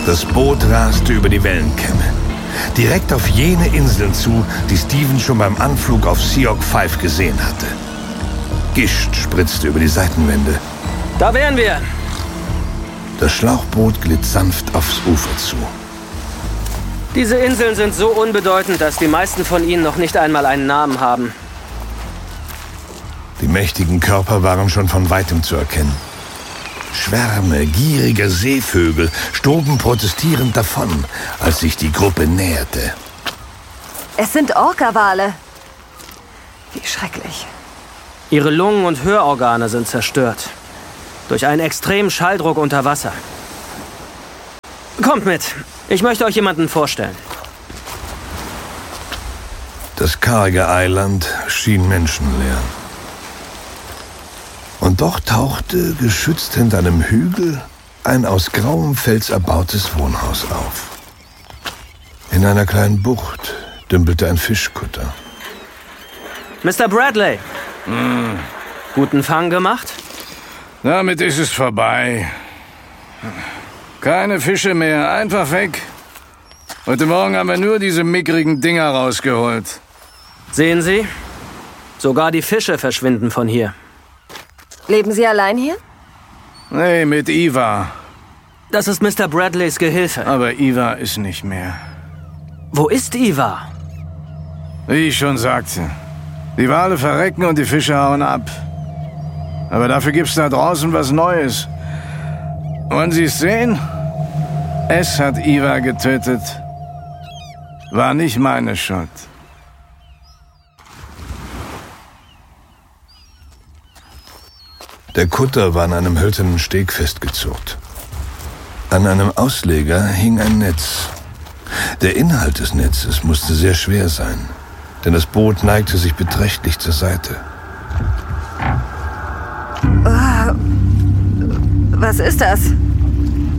Das Boot raste über die Wellenkämme. Direkt auf jene Inseln zu, die Steven schon beim Anflug auf Siok 5 gesehen hatte. Gischt spritzte über die Seitenwände. Da wären wir! Das Schlauchboot glitt sanft aufs Ufer zu. Diese Inseln sind so unbedeutend, dass die meisten von ihnen noch nicht einmal einen Namen haben. Die mächtigen Körper waren schon von weitem zu erkennen. Schwärme gieriger Seevögel stoben protestierend davon, als sich die Gruppe näherte. Es sind Orca-Wale. Wie schrecklich. Ihre Lungen und Hörorgane sind zerstört. Durch einen extremen Schalldruck unter Wasser. Kommt mit. Ich möchte euch jemanden vorstellen. Das karge Eiland schien menschenleer. Und doch tauchte, geschützt hinter einem Hügel, ein aus grauem Fels erbautes Wohnhaus auf. In einer kleinen Bucht dümpelte ein Fischkutter. Mr. Bradley. Guten Fang gemacht? Damit ist es vorbei. Keine Fische mehr, einfach weg. Heute Morgen haben wir nur diese mickrigen Dinger rausgeholt. Sehen Sie? Sogar die Fische verschwinden von hier. Leben Sie allein hier? Nee, mit Eva. Das ist Mr. Bradleys Gehilfe. Aber Eva ist nicht mehr. Wo ist Eva? Wie ich schon sagte. Die Wale verrecken und die Fische hauen ab. Aber dafür gibt's da draußen was Neues. Wollen Sie es sehen? Es hat Eva getötet. War nicht meine Schuld. Der Kutter war an einem hölzernen Steg festgezurrt. An einem Ausleger hing ein Netz. Der Inhalt des Netzes musste sehr schwer sein, denn das Boot neigte sich beträchtlich zur Seite. Was ist das?